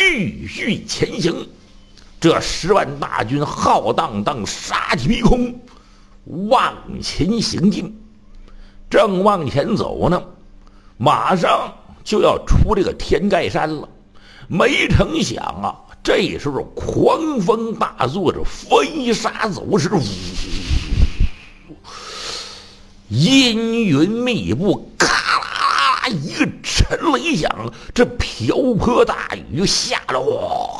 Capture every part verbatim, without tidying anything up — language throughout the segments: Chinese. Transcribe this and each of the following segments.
继续前行。这十万大军浩荡荡，杀气逼空，往前行进。正往前走呢，马上就要出这个天盖山了。没成想啊，这时候狂风大作，这飞沙走石，阴云密布，咔啦啦一个沉雷响，这瓢泼大雨下了。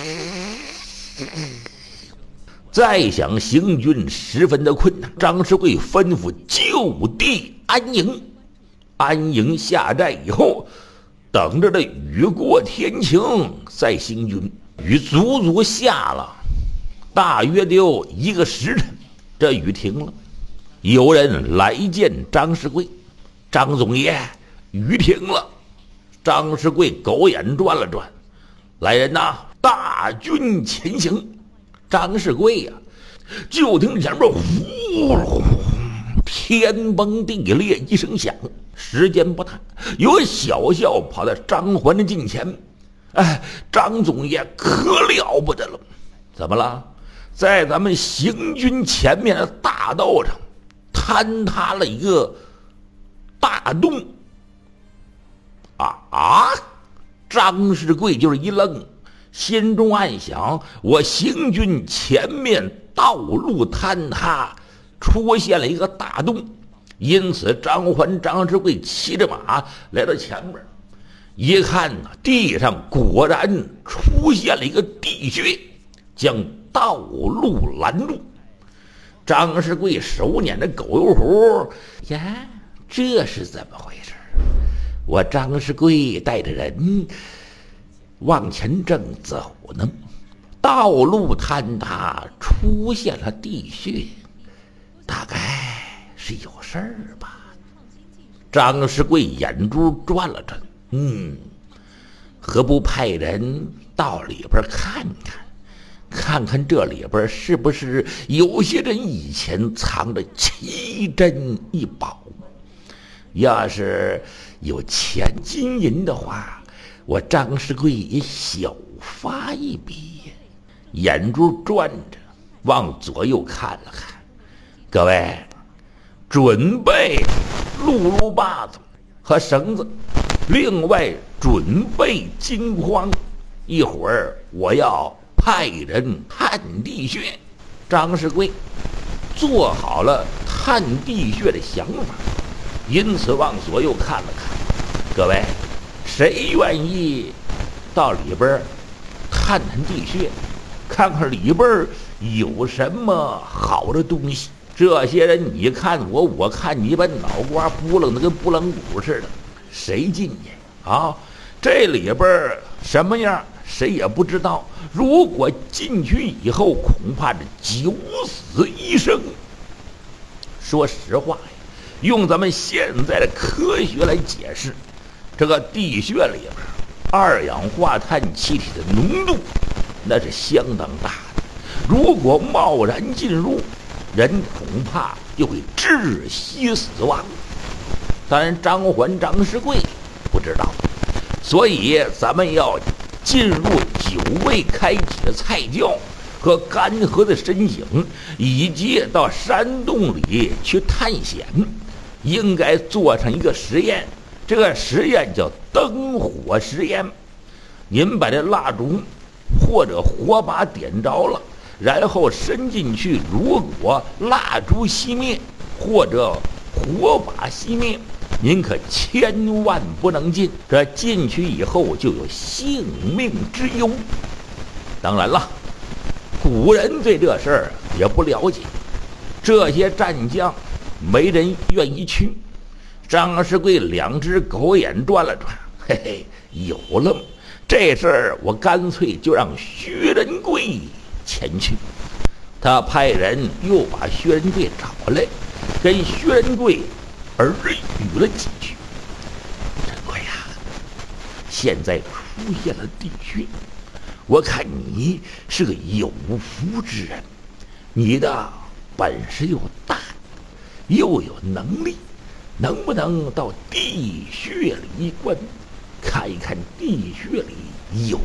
再想行军十分的困难，张世贵吩咐就地安营。安营下寨以后，等着这雨过天晴再行军。雨足足下了大约得有一个时辰，这雨停了。有人来见张世贵，张总爷，雨停了。张世贵狗眼转了转，来人呐，大军前行。张世贵呀、啊，就听前面呼噜，天崩地裂一声响。时间不大，有个小校跑到张环的近前，哎，张总爷可了不得了！怎么了？在咱们行军前面的大道上坍塌了一个大洞。啊啊！张世贵就是一愣，心中暗想：我行军前面道路坍塌，出现了一个大洞。因此张环、张世贵骑着马来到前面，一看呢，地上果然出现了一个地穴，将道路拦住。张世贵手捻着狗油壶，呀，这是怎么回事？我张世贵带着人往前正走呢，道路坍塌，出现了地穴，大概是有事儿吧。张世贵眼珠转了转，嗯，何不派人到里边看看，看看这里边是不是有些人以前藏着奇珍异宝？要是有钱金银的话，我张世贵也小发一笔。眼珠转着，往左右看了看，各位准备辘轳把子和绳子，另外准备金筐，一会儿我要派人探地穴。张世贵做好了探地穴的想法，因此往左右看了看，各位谁愿意到里边探探地穴，看看里边有什么好的东西？这些人你看我，我看你，把脑瓜扑棱的跟拨浪鼓似的，谁进去啊？这里边什么样谁也不知道。如果进去以后，恐怕是九死一生。说实话呀，用咱们现在的科学来解释，这个地穴里边二氧化碳气体的浓度那是相当大的，如果贸然进入，人恐怕就会窒息死亡。当然张环、张世贵不知道，所以咱们要进入久未开启的菜窖和干涸的深井，以及到山洞里去探险，应该做成一个实验。这个实验叫灯火实验。您把这蜡烛或者火把点着了，然后伸进去，如果蜡烛熄灭或者火把熄灭，您可千万不能进，这进去以后就有性命之忧。当然了，古人对这事儿也不了解，这些战将没人愿意去。张世贵两只狗眼转了转，嘿嘿，有了，这事儿我干脆就让薛仁贵前去。他派人又把薛仁贵找来，跟薛仁贵耳语了几句。仁贵呀，现在出现了地穴，我看你是个有福之人，你的本事又大，又有能力，能不能到地穴里一观，看一看地穴里有